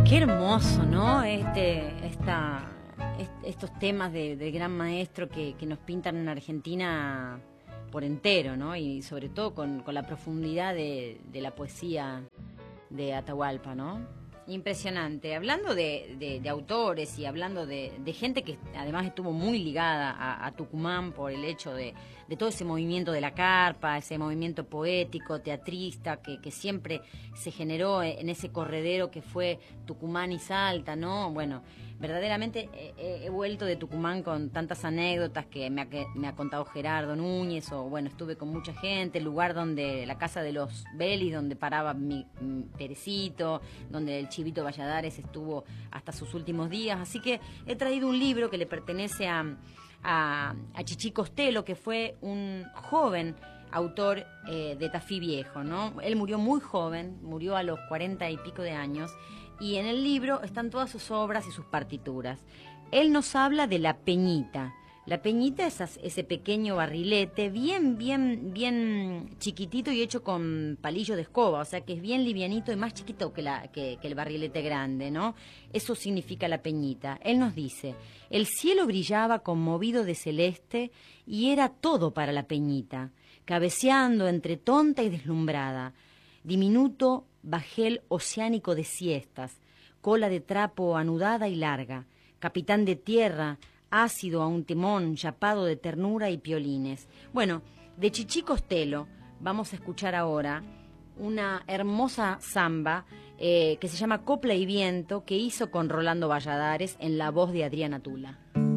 Qué hermoso, ¿no? Estos temas del gran maestro que nos pintan en Argentina por entero, ¿no? Y sobre todo con la profundidad de la poesía de Atahualpa, ¿no? Impresionante. Hablando de autores y hablando de gente que además estuvo muy ligada a Tucumán por el hecho de todo ese movimiento de la carpa, ese movimiento poético, teatrista, que siempre se generó en ese corredero que fue Tucumán y Salta, ¿no? Bueno, verdaderamente he vuelto de Tucumán con tantas anécdotas que me ha contado Gerardo Núñez, o bueno, estuve con mucha gente, el lugar donde, la casa de los Belis, donde paraba mi Perecito, donde el Chivito Valladares estuvo hasta sus últimos días. Así que he traído un libro que le pertenece a Chichi Costello, que fue un joven autor de Tafí Viejo, ¿no? Él murió muy joven, murió a los 40 y pico de años, y en el libro están todas sus obras y sus partituras. Él nos habla de La Peñita. La peñita es ese pequeño barrilete bien chiquitito y hecho con palillo de escoba, o sea que es bien livianito y más chiquito que el barrilete grande, ¿no? Eso significa la peñita. Él nos dice: el cielo brillaba conmovido de celeste y era todo para la peñita, cabeceando entre tonta y deslumbrada, diminuto bajel oceánico de siestas, cola de trapo anudada y larga, capitán de tierra, ácido a un timón, chapado de ternura y piolines. Bueno, de Chichi Costello vamos a escuchar ahora una hermosa samba que se llama Copla y Viento, que hizo con Rolando Valladares en la voz de Adriana Tula.